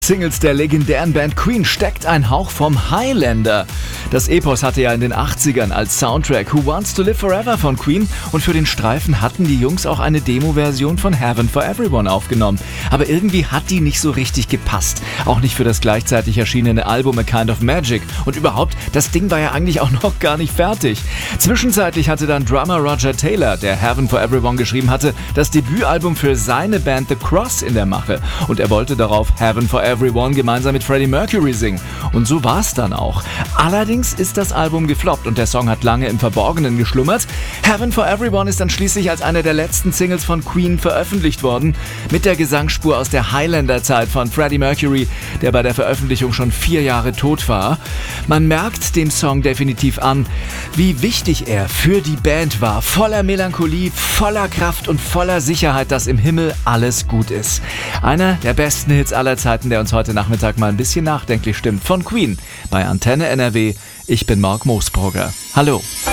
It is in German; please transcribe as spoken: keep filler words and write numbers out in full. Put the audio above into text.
Singles der legendären Band Queen steckt ein Hauch vom Highlander. Das Epos hatte ja in den achtzigern als Soundtrack Who Wants to Live Forever von Queen und für den Streifen hatten die Jungs auch eine Demo-Version von Heaven for Everyone aufgenommen. Aber irgendwie hat die nicht so richtig gepasst. Auch nicht für das gleichzeitig erschienene Album A Kind of Magic. Und überhaupt, das Ding war ja eigentlich auch noch gar nicht fertig. Zwischenzeitlich hatte dann Drummer Roger Taylor, der Heaven for Everyone geschrieben hatte, das Debütalbum für seine Band The Cross in der Mache. Und er wollte darauf Heaven for Everyone gemeinsam mit Freddie Mercury singen. Und so war's dann auch. Allerdings ist das Album gefloppt und der Song hat lange im Verborgenen geschlummert. Heaven for Everyone ist dann schließlich als eine der letzten Singles von Queen veröffentlicht worden, mit der Gesangsspur aus der Highlander-Zeit von Freddie Mercury, der bei der Veröffentlichung schon vier Jahre tot war. Man merkt dem Song definitiv an, wie wichtig er für die Band war. Voller Melancholie, voller Kraft und voller Sicherheit, dass im Himmel alles gut ist. Einer der besten Hits aller Zeiten, der uns heute Nachmittag mal ein bisschen nachdenklich stimmt, von Queen bei Antenne N R W. Ich bin Mark Moosbrugger. Hallo.